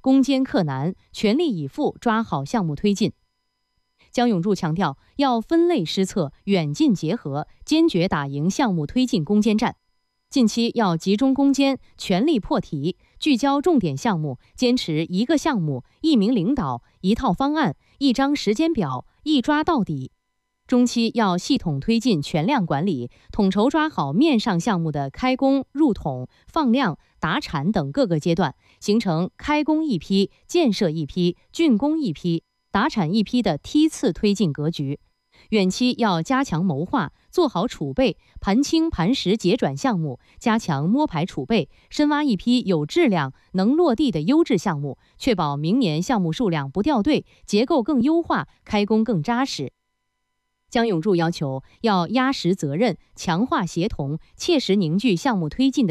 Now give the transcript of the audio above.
攻坚克难，全力以赴抓好项目推进。姜永柱强调，要分类施策，远近结合，坚决打赢项目推进攻坚战。近期要集中攻坚，全力破题，聚焦重点项目，坚持一个项目、一名领导、一套方案、一张时间表，一抓到底。中期要系统推进全量管理，统筹抓好面上项目的开工、入统、放量、达产等各个阶段，形成开工一批、建设一批、竣工一批、达产一批的梯次推进格局。远期要加强谋划，做好储备，盘清盘实结转项目，加强摸排储备，深挖一批有质量、能落地的优质项目，确保明年项目数量不掉队，结构更优化，开工更扎实。姜永柱要求要压实责任，强化协同，切实凝聚项目推进的